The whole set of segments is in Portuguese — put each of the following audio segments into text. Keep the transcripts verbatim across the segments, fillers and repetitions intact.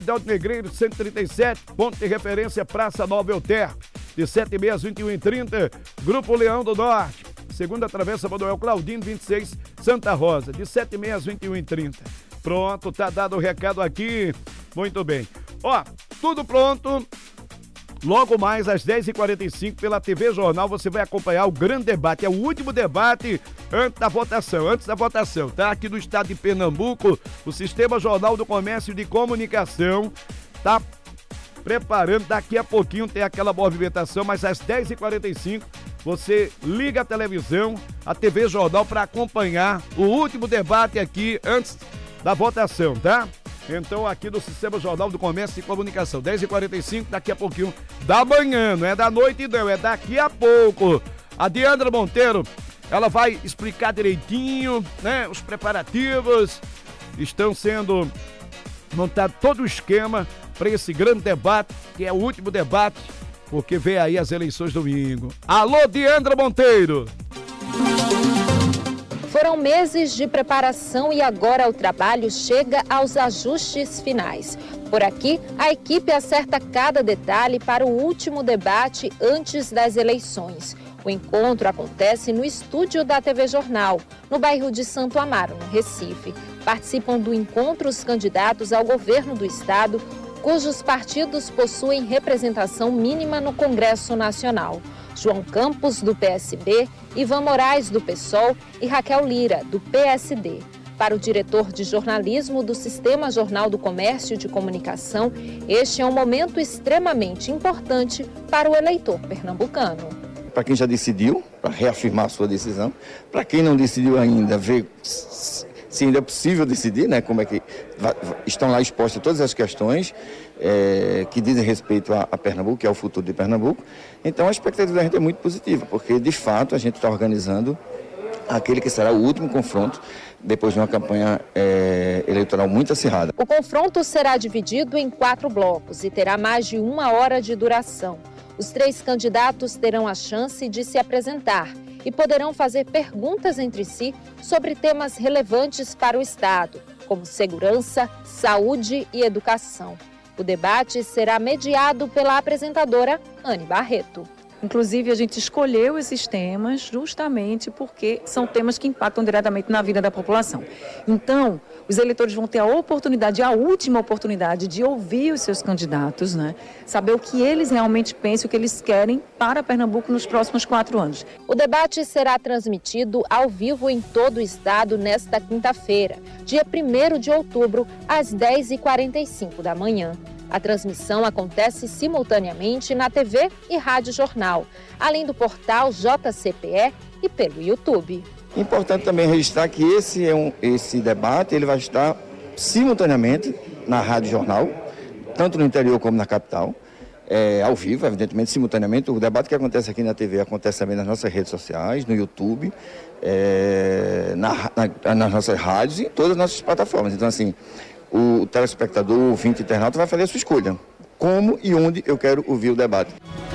Alto Negreiro, cento e trinta e sete, ponto de referência Praça Nova Elter, de sete e meia às vinte e uma e trinta, Grupo Leão do Norte, segunda travessa Manuel Claudino, vinte e seis, Santa Rosa, de sete e meia às vinte e uma e trinta. Pronto, tá dado o recado aqui, muito bem. Ó, tudo pronto. Logo mais às dez e quarenta e cinco pela T V Jornal você vai acompanhar o grande debate, é o último debate antes da votação, antes da votação, tá? Aqui no estado de Pernambuco, o Sistema Jornal do Comércio de Comunicação tá preparando, daqui a pouquinho tem aquela movimentação, mas às dez e quarenta e cinco você liga a televisão, a T V Jornal para acompanhar o último debate aqui antes da votação, tá? Então, aqui do Sistema Jornal do Comércio e Comunicação, dez e quarenta e cinco, daqui a pouquinho da manhã, não é da noite não, é daqui a pouco. A Diandra Monteiro, ela vai explicar direitinho, né, os preparativos, estão sendo montado todo o esquema para esse grande debate, que é o último debate, porque vem aí as eleições domingo. Alô, Diandra Monteiro! Foram meses de preparação e agora o trabalho chega aos ajustes finais. Por aqui, a equipe acerta cada detalhe para o último debate antes das eleições. O encontro acontece no estúdio da T V Jornal, no bairro de Santo Amaro, no Recife. Participam do encontro os candidatos ao governo do estado, cujos partidos possuem representação mínima no Congresso Nacional. João Campos, do P S B, Ivan Moraes, do PSOL e Raquel Lira, do P S D. Para o diretor de jornalismo do Sistema Jornal do Comércio de Comunicação, este é um momento extremamente importante para o eleitor pernambucano. Para quem já decidiu, para reafirmar a sua decisão, para quem não decidiu ainda, ver se ainda é possível decidir, né, como é que vai, estão lá expostas todas as questões é, que dizem respeito a, a Pernambuco, que é o futuro de Pernambuco. Então a expectativa da gente é muito positiva, porque de fato a gente está organizando aquele que será o último confronto depois de uma campanha é, eleitoral muito acirrada. O confronto será dividido em quatro blocos e terá mais de uma hora de duração. Os três candidatos terão a chance de se apresentar e poderão fazer perguntas entre si sobre temas relevantes para o Estado, como segurança, saúde e educação. O debate será mediado pela apresentadora Anne Barreto. Inclusive, a gente escolheu esses temas justamente porque são temas que impactam diretamente na vida da população. Então, os eleitores vão ter a oportunidade, a última oportunidade de ouvir os seus candidatos, né? Saber o que eles realmente pensam, o que eles querem para Pernambuco nos próximos quatro anos. O debate será transmitido ao vivo em todo o estado nesta quinta-feira, dia primeiro de outubro, às dez e quarenta e cinco da manhã. A transmissão acontece simultaneamente na T V e Rádio Jornal, além do portal J C P E e pelo YouTube. Importante também registrar que esse, é um, esse debate ele vai estar simultaneamente na Rádio Jornal, tanto no interior como na capital, é, ao vivo, evidentemente, simultaneamente. O debate que acontece aqui na T V acontece também nas nossas redes sociais, no YouTube, é, na, na, nas nossas rádios e em todas as nossas plataformas. Então, assim, o telespectador, o ouvinte, internauta vai fazer a sua escolha. Como e onde eu quero ouvir o debate.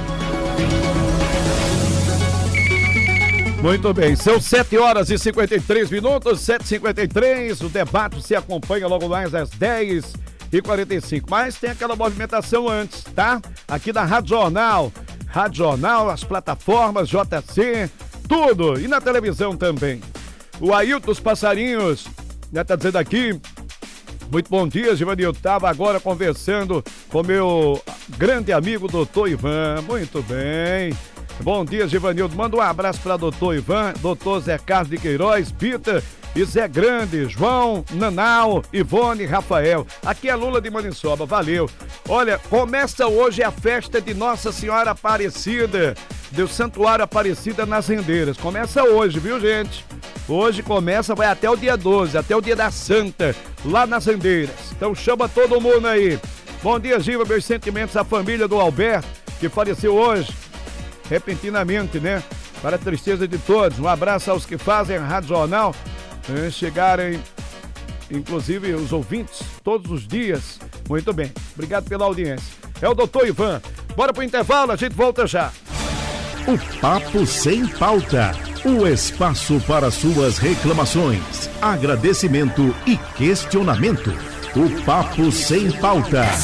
Muito bem, são sete horas e cinquenta e três minutos, sete e cinquenta e três, o debate se acompanha logo mais às dez e quarenta e cinco, mas tem aquela movimentação antes, tá? Aqui na Rádio Jornal, Rádio Jornal, as plataformas, J C, tudo, e na televisão também. O Ailton dos Passarinhos, já tá dizendo aqui, muito bom dia, Givanildo. Estava agora conversando com meu grande amigo, doutor Ivan. Muito bem. Bom dia, Givanildo. Manda um abraço para doutor Ivan, doutor Zé Carlos de Queiroz, Pita e Zé Grande, João, Nanau, Ivone, Rafael. Aqui é Lula de Maniçoba, valeu. Olha, começa hoje a festa de Nossa Senhora Aparecida, do Santuário Aparecida nas Rendeiras. Começa hoje, viu, gente? Hoje começa, vai até o dia doze, até o dia da Santa, lá nas Rendeiras. Então chama todo mundo aí. Bom dia, Giva, meus sentimentos à família do Alberto, que faleceu hoje, repentinamente, né? Para a tristeza de todos. Um abraço aos que fazem a Rádio Jornal, eh, chegarem, inclusive os ouvintes, todos os dias. Muito bem, obrigado pela audiência. É o doutor Ivan. Bora pro intervalo, a gente volta já. O Papo Sem Pauta. O espaço para suas reclamações, agradecimento e questionamento. O Papo Sem Pauta.